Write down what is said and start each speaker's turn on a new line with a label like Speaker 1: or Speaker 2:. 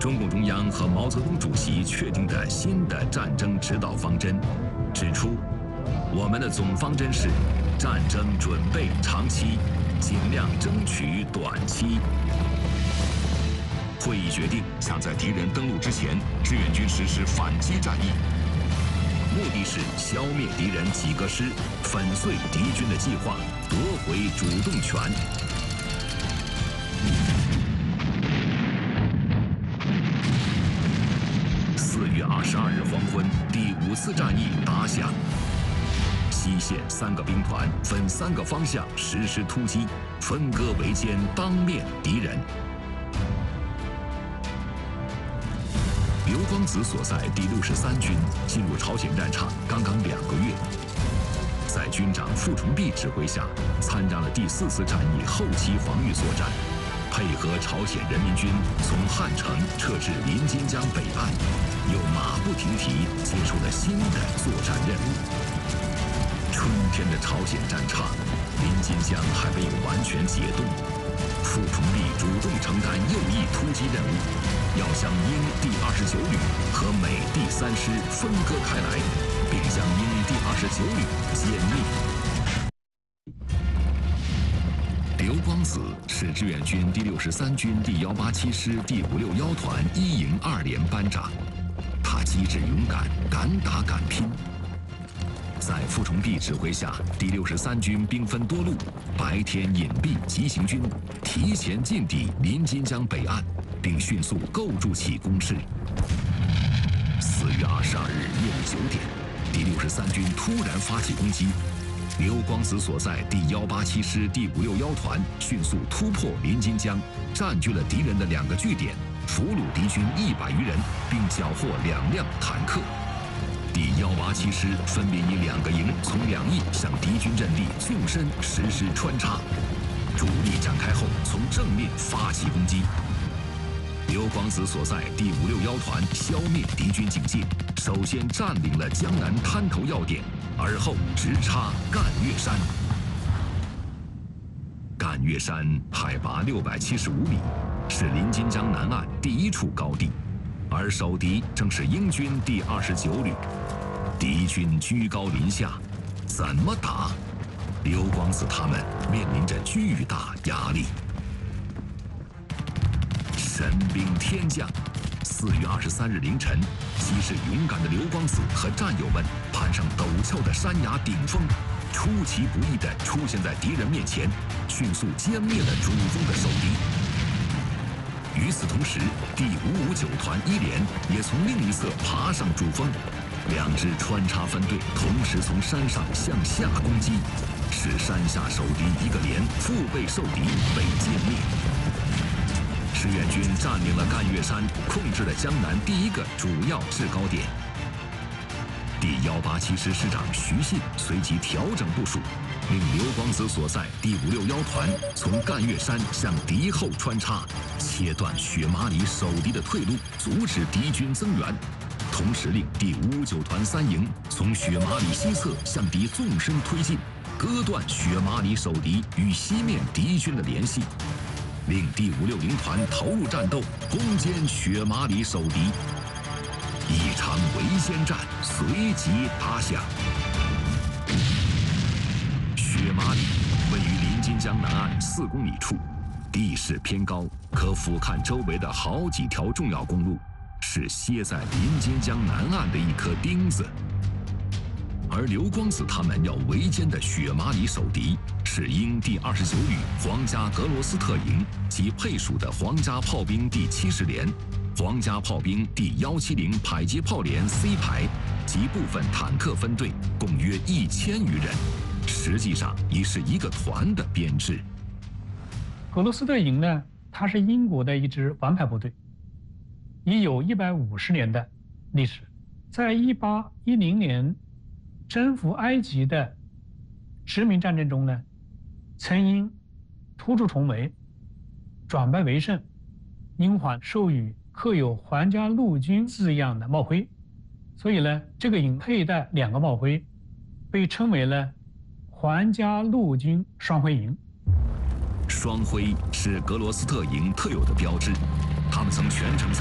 Speaker 1: 中共中央和毛泽东主席确定的新的战争指导方针，指出，我们的总方针是战争准备长期，尽量争取短期。会议决定，想在敌人登陆之前，志愿军实施反击战役，目的是消灭敌人几个师，粉碎敌军的计划，夺回主动权。4月22日黄昏，第5次战役打响。西线3个兵团分3个方向实施突击，分割围歼，当面敌人。刘光子所在第63军进入朝鲜战场刚刚2个月，在军长傅崇碧指挥下，参加了第4次战役后期防御作战，配合朝鲜人民军从汉城撤至临津江北岸，又马不停蹄接受了新的作战任务。春天的朝鲜战场，临津江还没有完全解冻，傅崇碧主动承担右翼突击任务，要将英第29旅和美第3师分割开来，并将英第29旅歼灭。刘光子是志愿军第63军第187师第561团1营2连班长，他机智勇敢，敢打敢拼。在傅崇碧指挥下，第63军兵分多路，白天隐蔽急行军，提前进抵临津江北岸，并迅速构筑起工事。4月22日夜里9点，第63军突然发起攻击，刘光子所在第187师第561团迅速突破临津江，占据了敌人的2个据点，俘虏敌军100余人，并缴获2辆坦克。第187师分别以2个营从2翼向敌军阵地纵深实施穿插，主力展开后从正面发起攻击。刘光子所在第561团消灭敌军警戒，首先占领了江南滩头要点，而后直插赣岳山。赣岳山海拔675米，是临津江南岸第1处高地，而守敌正是英军第29旅。敌军居高临下，怎么打？刘光子他们面临着巨大压力。神兵天降，4月23日凌晨，机智勇敢的刘光子和战友们攀上陡峭的山崖顶峰，出其不意地出现在敌人面前，迅速歼灭了主峰的守敌。与此同时，第559团1连也从另一侧爬上主峰，2支穿插分队同时从山上向下攻击，使山下守敌1个连腹背受敌，被歼灭。志愿军占领了赣岳山，控制了江南第1个主要制高点。第187师师长徐信随即调整部署，令刘光子所在第561团从赣岳山向敌后穿插，切断雪马里守敌的退路，阻止敌军增援。同时令第559团3营从雪马里西侧向敌纵深推进，割断雪马里守敌与西面敌军的联系，令第560团投入战斗，攻坚雪马里守敌。一场围歼战随即打响。雪马里位于临津江南岸4公里处，地势偏高，可俯瞰周围的好几条重要公路，是歇在临津江南岸的一颗钉子。而刘光子他们要围歼的雪马里守敌是英第29旅皇家格罗斯特营及配属的皇家炮兵第70连、皇家炮兵第170迫击炮连 C 排及部分坦克分队，共约1000余人，实际上已是一个团的编制。
Speaker 2: 格罗斯特营呢，它是英国的一支王牌部队，已有150年的历史。在1810年征服埃及的殖民战争中呢，曾因突出重围，转败为胜，英皇授予刻有皇家陆军字样的帽徽，所以呢，这个营佩戴2个帽徽，被称为了皇家陆军双徽营。
Speaker 1: 双徽是格罗斯特营特有的标志，他们曾全程